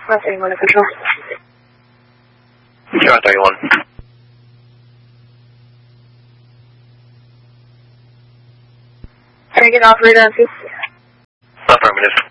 Southwest 81 official. John 31. Can I get an operator on 2? Affirmative.